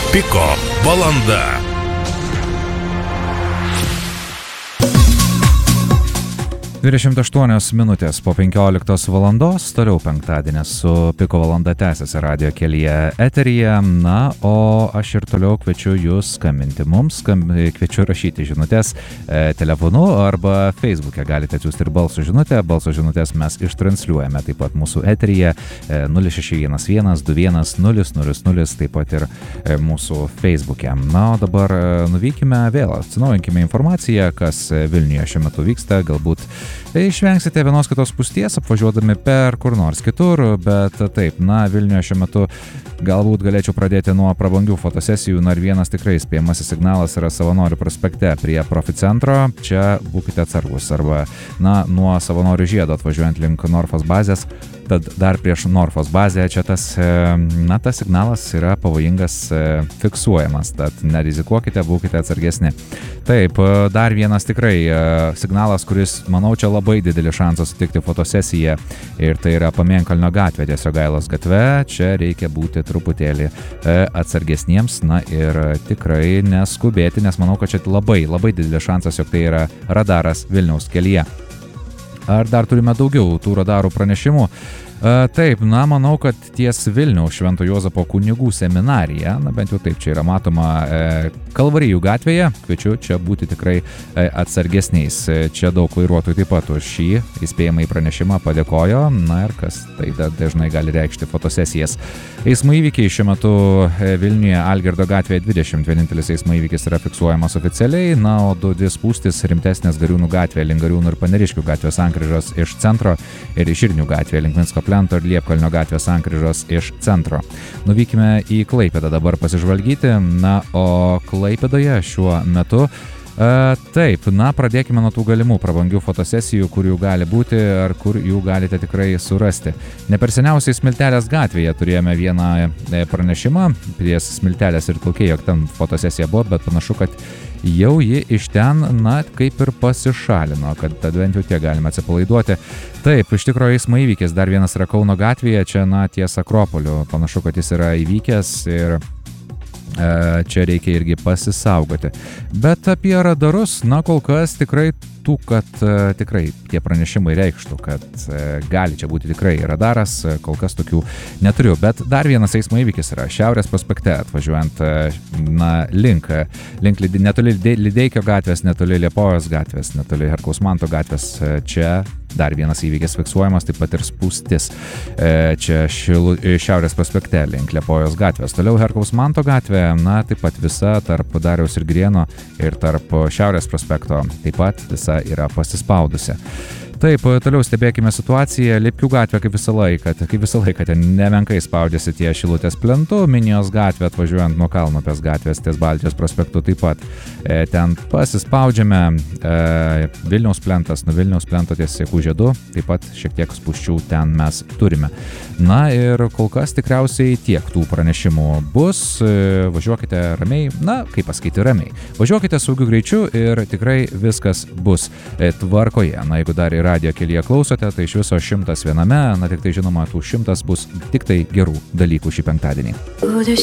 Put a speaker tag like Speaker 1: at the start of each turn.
Speaker 1: Piko valanda.
Speaker 2: Dvidešimt 8 minutės po 15 valandos, toliau penktadienis su Piko valanda tęsiasi radio kelyje eteryje, na, o aš ir toliau kviečiu jūs skambinti mums, kviečiu rašyti žinutės telefonu arba Facebook'e galite atsiųsti ir balso žinutės mes ištransliuojame taip pat mūsų eteryje 0611 21 000, taip pat ir mūsų Facebook'e. Na, o dabar nuvykime vėl, atsinaujinkime informaciją, kas Vilniuje šiuo metu vyksta, galbūt išvengsite vienos kitos spūsties apvažiuodami per kur nors kitur, bet taip, na, Vilniuje šiuo metu galbūt galėčiau pradėti nuo prabangių fotosesijų, ir vienas tikrai spėjamasis signalas yra Savanorių prospekte prie Proficentro, čia būkite atsargus, arba, na, nuo Savanorių žiedo atvažiuojant link Norfos bazės, tad dar prieš Norfos bazę čia tas signalas yra pavojingas fiksuojamas, tad nerizikuokite, būkite atsargesni. Taip, dar vienas tikrai signalas, kuris, manau, čia labai didelį šansą sutikti fotosesiją, ir tai yra Pamėnkalnio gatvė, tiesiog Gailos gatve, čia reikia būti truputėlį atsargesniems, na ir tikrai neskubėti, nes manau, kad čia labai didelis šansas, jog tai yra radaras Vilniaus kelyje. Ar dar turime daugiau tų radarų pranešimų? Taip, na, manau, kad ties Vilniaus Švento Juozapo kunigų seminarija, na, bent jau taip čia yra matoma Kalvarijų gatvėje, kviečiu čia būti tikrai atsargesniais. Čia daug vairuotojų taip pat už šį įspėjamąjį pranešimą padėkojo, na ir kas tai dažnai gali reikšti fotosesijas. Eismo įvykiai šiuo metu Vilniuje Algirdo gatvėje 20, vienintelis eismo įvykis yra fiksuojamas oficialiai, na, o dvi spūstys rimtesnės Gariūnų gatvėje, link Gariūnų ir Paneriškių gatvės sankryžos iš centro ir iš Žirnių gatvėje, link Minsko Plento ir Liepkalnio gatvės sankryžos iš centro. Nuvykime į Klaipėdą dabar pasižvalgyti, na, o Klaipėdoje šiuo metu taip, na, pradėkime nuo tų galimų prabangių fotosesijų, kur jų gali būti ar kur jų galite tikrai surasti. Ne per seniausiai Smiltelės gatvėje turėjome vieną pranešimą prie Smiltelės ir Tilkėjo, jog ten fotosesija buvo, bet panašu, kad jau ji iš ten, na, kaip ir pasišalino, kad bent jau tiek galime atsipalaiduoti. Taip, iš tikrųjų eismo įvykis dar vienas yra Kauno gatvėje, čia, na, ties Akropoliu, panašu, kad jis yra įvykęs ir čia reikia irgi pasisaugoti. Bet apie radarus, na, kol kas tikrai kad tikrai tie pranešimai reikštų, kad gali čia būti tikrai radaras, kol kas tokių neturiu. Bet dar vienas eismo įvykis yra Šiaurės prospekte, atvažiuojant link netoli Lideikio gatvės, netoli Liepojos gatvės, netoli Herkaus Manto gatvės, čia dar vienas įvykis fiksuojamas, taip pat ir spūstis čia Šiaurės prospekte link Liepojos gatvės. Toliau Herkaus Manto gatvė, na, taip pat visa tarp Dariaus ir Grieno ir tarp Šiaurės prospekto taip pat visa yra pasispaudusi. Taip, toliau stebėkime situaciją. Lipkių gatvė kaip visą laiką ten nemenkai spaudžiasi tie Šilutės plentu, Minijos gatvė atvažiuojant nuo Kalnupės gatvės ties Baltijos prospektu taip pat ten pasispaudžiame. Vilniaus plentas, nuo Vilniaus plento ties Siekų žiedu, taip pat šiek tiek spūsčių ten mes turime. Na ir kol kas tikriausiai tiek tų pranešimų bus. Važiuokite ramiai, na, kaip pasakyti, ramiai. Važiuokite saugiu greičiu ir tikrai viskas bus tvarkoje. Na, jeigu dar ir radio kelyje klausote, tai iš viso 101, na, tik tai žinoma, tų 100 bus tik tai gerų dalykų šį penktadienį.